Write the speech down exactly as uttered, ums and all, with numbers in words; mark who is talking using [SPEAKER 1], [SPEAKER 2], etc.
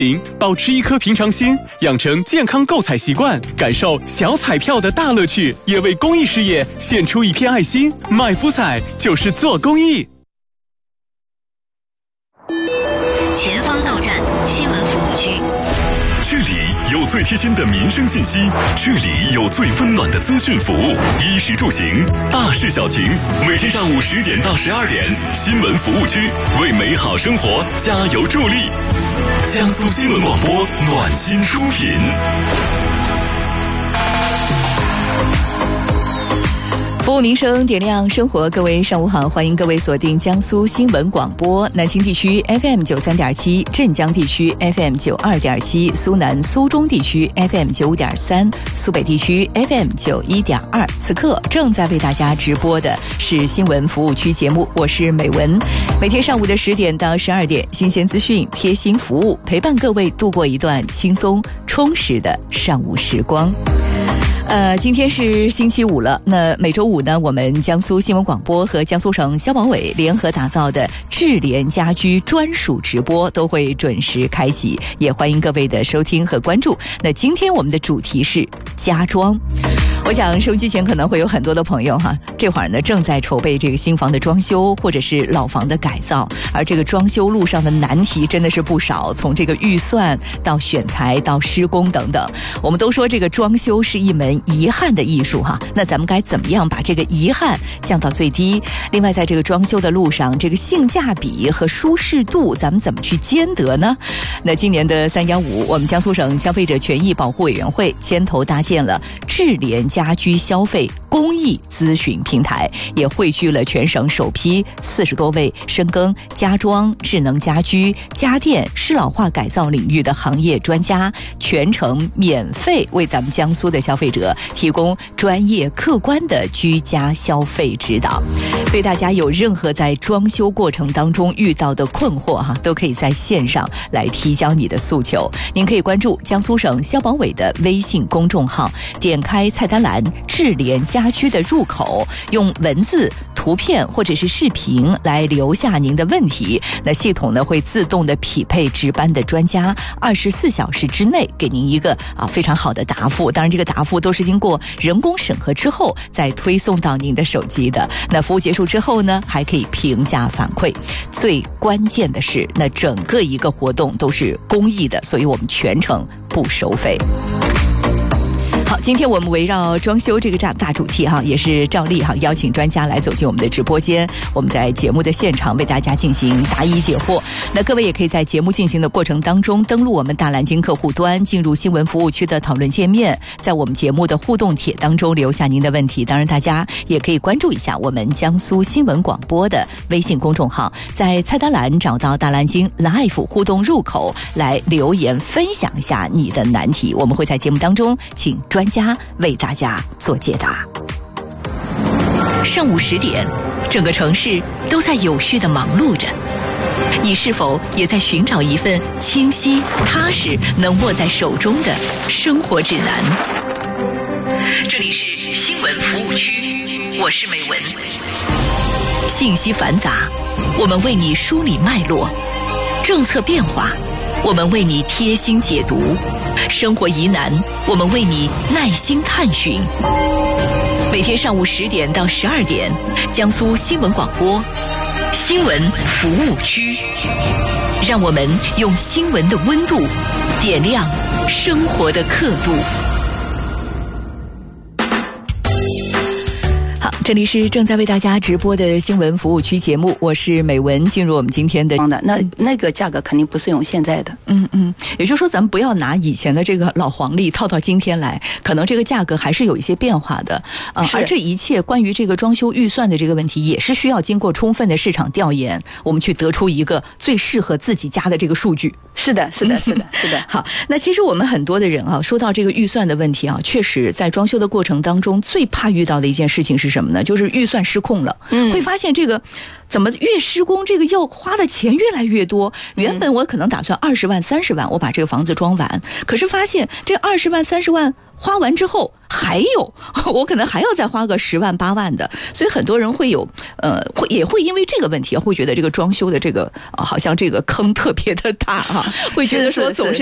[SPEAKER 1] 保持一颗平常心，养成健康购彩习惯，感受小彩票的大乐趣，也为公益事业献出一片爱心。买福彩就是做公益。
[SPEAKER 2] 前方到站新闻服务区，
[SPEAKER 3] 这里有最贴心的民生信息，这里有最温暖的资讯服务，衣食住行，大事小情，每天上午十点到十二点，新闻服务区为美好生活加油助力。江苏新闻广播暖心出品。
[SPEAKER 4] 服务民生，点亮生活。各位上午好，欢迎各位锁定江苏新闻广播，南京地区 F M 九三点七，镇江地区 F M 九二点七，苏南苏中地区 F M 九五点三，苏北地区 F M 九一点二。此刻正在为大家直播的是新闻服务区节目，我是美文。每天上午的十点到十二点，新鲜资讯、贴心服务，陪伴各位度过一段轻松充实的上午时光。呃，今天是星期五了。那每周五呢，我们江苏新闻广播和江苏省消保委联合打造的智联家居专属直播都会准时开启，也欢迎各位的收听和关注。那今天我们的主题是家装。我想收机前可能会有很多的朋友哈，这会儿呢正在筹备这个新房的装修或者是老房的改造，而这个装修路上的难题真的是不少，从这个预算到选材到施工等等。我们都说这个装修是一门遗憾的艺术哈，那咱们该怎么样把这个遗憾降到最低？另外在这个装修的路上，这个性价比和舒适度咱们怎么去兼得呢？那今年的三幺五，我们江苏省消费者权益保护委员会牵头搭建了智联家居消费公益咨询平台，也汇聚了全省首批四十多位深耕家装、智能家居、家电、适老化改造领域的行业专家，全程免费为咱们江苏的消费者提供专业客观的居家消费指导。所以大家有任何在装修过程当中遇到的困惑哈，都可以在线上来提交你的诉求。您可以关注江苏省消保委的微信公众号，点开菜单栏智联家居的入口，用文字、图片或者是视频来留下您的问题，那系统呢会自动的匹配值班的专家，二十四小时之内给您一个啊非常好的答复。当然这个答复都是经过人工审核之后再推送到您的手机的。那服务结束之后呢，还可以评价反馈。最关键的是，那整个一个活动都是公益的，所以我们全程不收费。好，今天我们围绕装修这个大大主题哈，也是照例哈邀请专家来走进我们的直播间，我们在节目的现场为大家进行答疑解惑。那各位也可以在节目进行的过程当中登录我们大蓝鲸客户端，进入新闻服务区的讨论界面，在我们节目的互动帖当中留下您的问题。当然大家也可以关注一下我们江苏新闻广播的微信公众号，在菜单栏找到大蓝鲸 Live 互动入口来留言分享一下你的难题，我们会在节目当中请专家为大家做解答。上午十点，整个城市都在有序地忙碌着，你是否也在寻找一份清晰踏实能握在手中的生活指南？这里是新闻服务区，我是美文。信息繁杂，我们为你梳理脉络；政策变化，我们为你贴心解读；生活疑难，我们为你耐心探寻。每天上午十点到十二点，江苏新闻广播新闻服务区，让我们用新闻的温度点亮生活的刻度。好，这里是正在为大家直播的新闻服务区节目，我是美文。进入我们今天的
[SPEAKER 5] 那那个价格肯定不是用现在的，
[SPEAKER 4] 嗯嗯，也就是说咱们不要拿以前的这个老黄历套到今天来，可能这个价格还是有一些变化的。呃，而这一切关于这个装修预算的这个问题，也是需要经过充分的市场调研，我们去得出一个最适合自己家的这个数据。
[SPEAKER 5] 是的，是的，是的，是的。
[SPEAKER 4] 好，那其实我们很多的人啊，说到这个预算的问题啊，确实在装修的过程当中，最怕遇到的一件事情是什么呢？ 么呢？就是预算失控了，
[SPEAKER 5] 嗯，
[SPEAKER 4] 会发现这个怎么越施工，这个要花的钱越来越多。原本我可能打算二十万、三十万，我把这个房子装完，可是发现这二十万、三十万花完之后，还有我可能还要再花个十万、八万的，所以很多人会有呃，会也会因为这个问题，会觉得这个装修的这个、呃、好像这个坑特别的大啊，会觉得说总是。